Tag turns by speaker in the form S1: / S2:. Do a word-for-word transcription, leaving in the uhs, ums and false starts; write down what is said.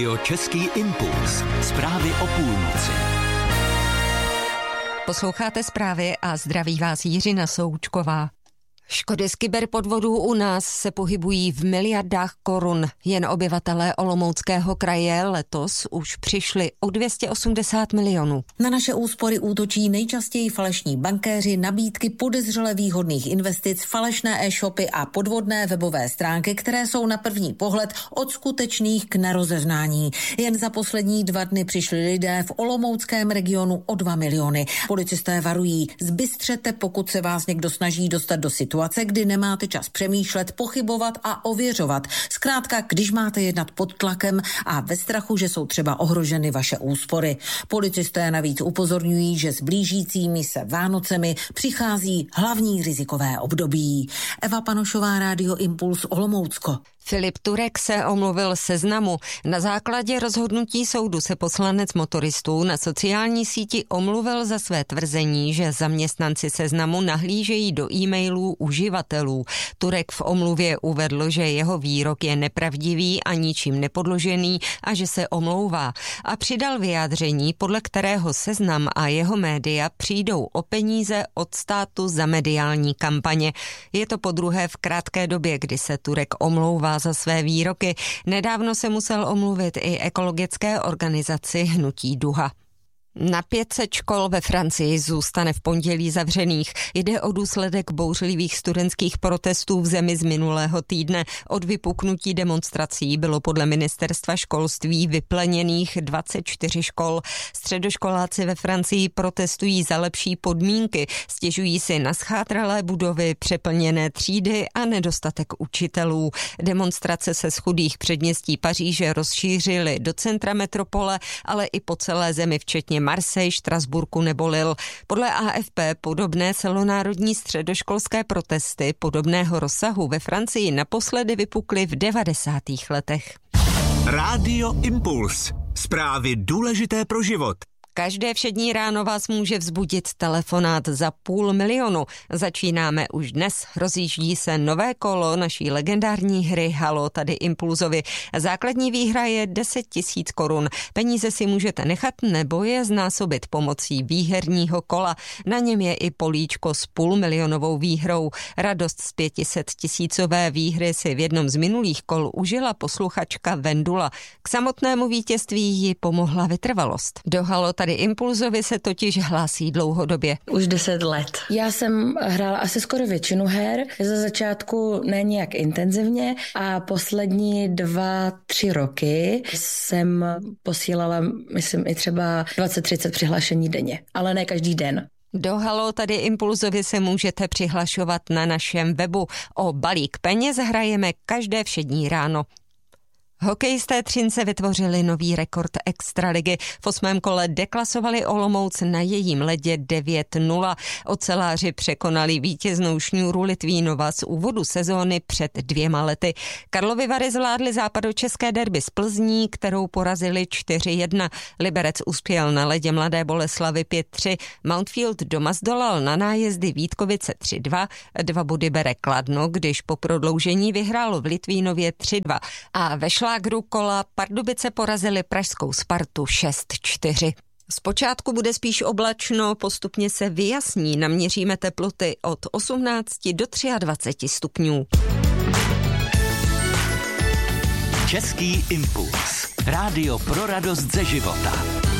S1: Jo, Český impuls. Zprávy o půlnoci.
S2: Posloucháte zprávy a zdraví vás Jiřina Součková. Škody z kyberpodvodů u nás se pohybují v miliardách korun. Jen obyvatelé Olomouckého kraje letos už přišli o dvě stě osmdesát milionů.
S3: Na naše úspory útočí nejčastěji falešní bankéři, nabídky podezřele výhodných investic, falešné e-shopy a podvodné webové stránky, které jsou na první pohled od skutečných k nerozeznání. Jen za poslední dva dny přišli lidé v olomouckém regionu o dva miliony. Policisté varují, zbystřete, pokud se vás někdo snaží dostat do situace, kdy nemáte čas přemýšlet, pochybovat a ověřovat. Zkrátka, když máte jednat pod tlakem a ve strachu, že jsou třeba ohroženy vaše úspory. Policisté navíc upozorňují, že s blížícími se Vánocemi přichází hlavní rizikové období. Eva Panošová, Rádio Impuls, Olomoucko.
S2: Filip Turek se omluvil Seznamu. Na základě rozhodnutí soudu se poslanec motoristů na sociální síti omluvil za své tvrzení, že zaměstnanci Seznamu nahlížejí do e-mailů uživatelů. Turek v omluvě uvedl, že jeho výrok je nepravdivý a ničím nepodložený a že se omlouvá. A přidal vyjádření, podle kterého Seznam a jeho média přijdou o peníze od státu za mediální kampaně. Je to podruhé v krátké době, kdy se Turek omlouvá za své výroky. Nedávno se musel omluvit i ekologické organizaci Hnutí Duha. Na pět set škol ve Francii zůstane v pondělí zavřených. Jde o důsledek bouřlivých studentských protestů v zemi z minulého týdne. Od vypuknutí demonstrací bylo podle ministerstva školství vypleněných dvacet čtyři škol. Středoškoláci ve Francii protestují za lepší podmínky. Stěžují si na schátralé budovy, přeplněné třídy a nedostatek učitelů. Demonstrace se z chudých předměstí Paříže rozšířily do centra metropole, ale i po celé zemi, včetně Marseille, Štrasburku nebo Lille. Podle A F P podobné celonárodní středoškolské protesty podobného rozsahu ve Francii naposledy vypukly v devadesátých letech.
S1: Rádio Impuls. Zprávy důležité pro život.
S2: Každé všední ráno vás může vzbudit telefonát za půl milionu. Začínáme už dnes. Rozjíždí se nové kolo naší legendární hry Halo, tady Impulzovi. Základní výhra je deset tisíc korun. Peníze si můžete nechat nebo je znásobit pomocí výherního kola. Na něm je i políčko s půlmilionovou výhrou. Radost z pětiset tisícové výhry si v jednom z minulých kol užila posluchačka Vendula. K samotnému vítězství ji pomohla vytrvalost. Do Halo tady Impulzovi se totiž hlásí dlouhodobě.
S4: Už deset let. Já jsem hrála asi skoro většinu her, ze začátku ne nějak intenzivně a poslední dva, tři roky jsem posílala, myslím, i třeba dvacet třicet přihlášení denně, ale ne každý den.
S2: Do Halo tady Impulzovi se můžete přihlašovat na našem webu. O balík peněz hrajeme každé všední ráno. Hokejisté Třince vytvořili nový rekord extraligy. V osmém kole deklasovali Olomouc na jejím ledě devět nula. Oceláři překonali vítěznou šňůru Litvínova z úvodu sezóny před dvěma lety. Karlovy Vary zvládly západočeské derby z Plzní, kterou porazili čtyři jedna. Liberec uspěl na ledě Mladé Boleslavi pět tři. Mountfield doma zdolal na nájezdy Vítkovice tři dva. Dva body bere Kladno, když po prodloužení vyhrálo v Litvínově tři dva. A ve šlágru kola Pardubice porazili pražskou Spartu šest čtyři. Zpočátku bude spíš oblačno, postupně se vyjasní, naměříme teploty od osmnácti do dvaceti třech stupňů.
S1: Český impuls. Rádio pro radost ze života.